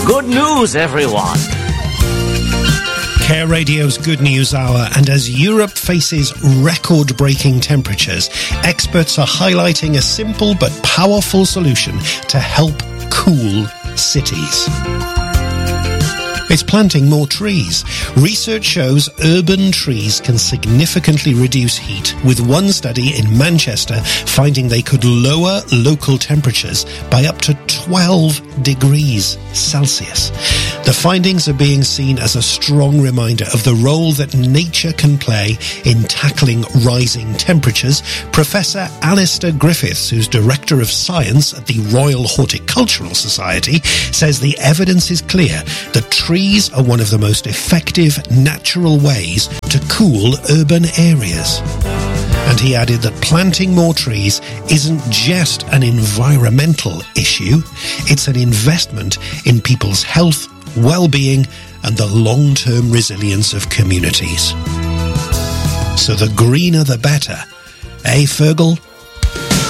Good news, everyone. Care Radio's Good News Hour, and as Europe faces record-breaking temperatures, experts are highlighting a simple but powerful solution to help cool cities. It's planting more trees. Research shows urban trees can significantly reduce heat, with one study in Manchester finding they could lower local temperatures by up to 12 degrees Celsius. The findings are being seen as a strong reminder of the role that nature can play in tackling rising temperatures. Professor Alistair Griffiths, who's Director of Science at the Royal Horticultural Society, says the evidence is clear that trees are one of the most effective natural ways to cool urban areas. And he added that planting more trees isn't just an environmental issue, it's an investment in people's health, well-being, and the long-term resilience of communities. So the greener the better. Eh, Fergal?